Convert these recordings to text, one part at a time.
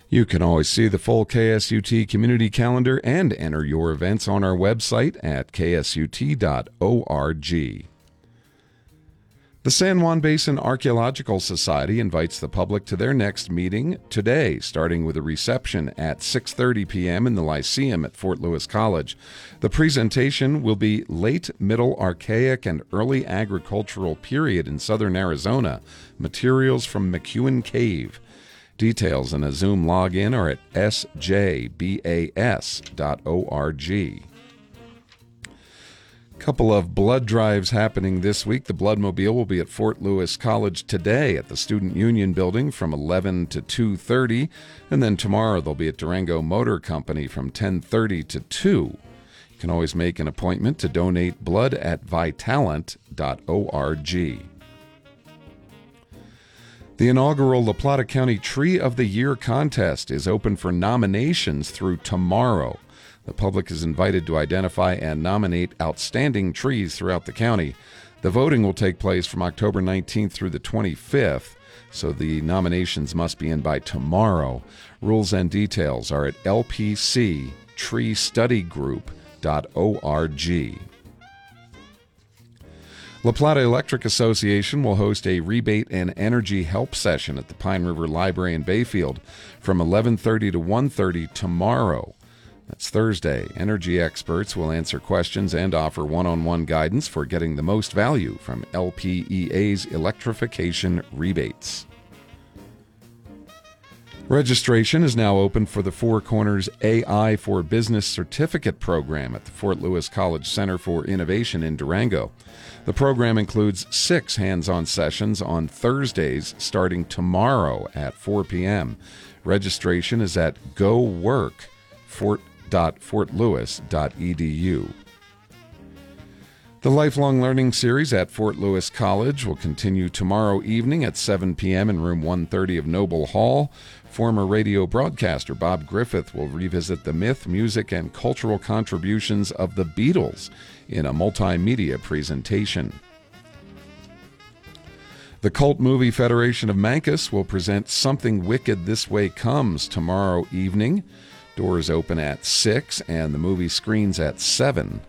You can always see the full KSUT community calendar and enter your events on our website at ksut.org. The San Juan Basin Archaeological Society invites the public to their next meeting today, starting with a reception at 6:30 p.m. in the Lyceum at Fort Lewis College. The presentation will be Late Middle Archaic and Early Agricultural Period in Southern Arizona, Materials from McEwen Cave. Details and a Zoom login are at sjbas.org. Couple of blood drives happening this week. The Bloodmobile will be at Fort Lewis College today at the Student Union Building from 11 to 2:30, and then tomorrow they'll be at Durango Motor Company from 10:30 to 2. You can always make an appointment to donate blood at vitalant.org. The inaugural La Plata County Tree of the Year contest is open for nominations through tomorrow. The public is invited to identify and nominate outstanding trees throughout the county. The voting will take place from October 19th through the 25th, so the nominations must be in by tomorrow. Rules and details are at lpctreestudygroup.org. La Plata Electric Association will host a rebate and energy help session at the Pine River Library in Bayfield from 11:30 to 1:30 tomorrow. That's Thursday. Energy experts will answer questions and offer one-on-one guidance for getting the most value from LPEA's electrification rebates. Registration is now open for the Four Corners AI for Business Certificate program at the Fort Lewis College Center for Innovation in Durango. The program includes 6 hands-on sessions on Thursdays starting tomorrow at 4 p.m. Registration is at gowork.fortlewis.edu. The Lifelong Learning Series at Fort Lewis College will continue tomorrow evening at 7 p.m. in room 130 of Noble Hall. Former radio broadcaster Bob Griffith will revisit the myth, music, and cultural contributions of the Beatles in a multimedia presentation. The Cult Movie Federation of Mancos will present Something Wicked This Way Comes tomorrow evening. Doors open at 6 and the movie screens at 7.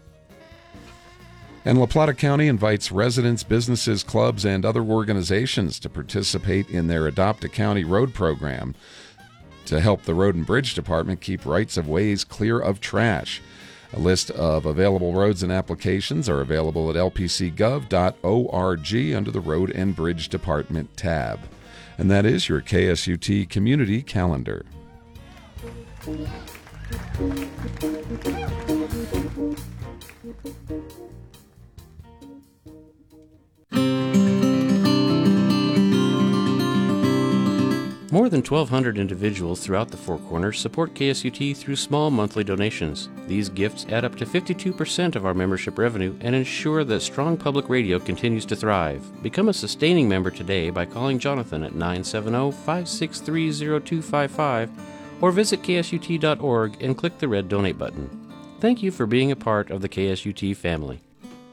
And La Plata County invites residents, businesses, clubs, and other organizations to participate in their Adopt a County Road program to help the Road and Bridge Department keep rights of ways clear of trash. A list of available roads and applications are available at lpcgov.org under the Road and Bridge Department tab. And that is your KSUT Community Calendar. More than 1,200 individuals throughout the Four Corners support KSUT through small monthly donations. These gifts add up to 52% of our membership revenue and ensure that strong public radio continues to thrive. Become a sustaining member today by calling Jonathan at 970-563-0255 or visit ksut.org and click the red donate button. Thank you for being a part of the KSUT family.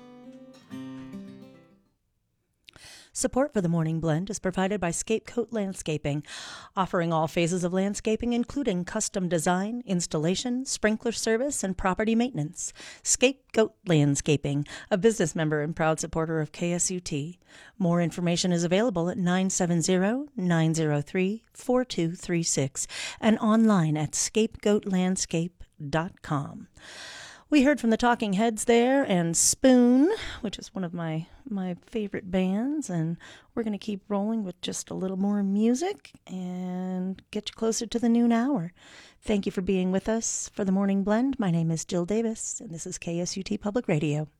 Support for the Morning Blend is provided by Scapegoat Landscaping, offering all phases of landscaping, including custom design, installation, sprinkler service, and property maintenance. Scapegoat Landscaping, a business member and proud supporter of KSUT. More information is available at 970-903-4236 and online at scapegoatlandscape.com. We heard from the Talking Heads there and Spoon, which is one of my favorite bands, and we're going to keep rolling with just a little more music and get you closer to the noon hour. Thank you for being with us for the Morning Blend. My name is Jill Davis, and this is KSUT Public Radio.